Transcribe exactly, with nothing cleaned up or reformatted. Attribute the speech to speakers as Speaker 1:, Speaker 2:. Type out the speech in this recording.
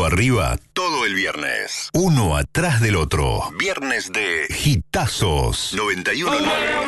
Speaker 1: arriba todo el viernes. Uno atrás del otro. Viernes de Hitazos. noventa y uno punto nueve.